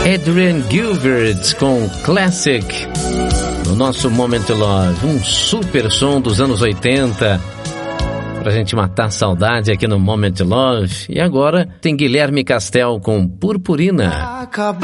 Adrian Gilbert com Classic no nosso Moment Love, um super som dos anos 80 pra gente matar a saudade aqui no Moment Love. E agora tem Guilherme Castel com Purpurina.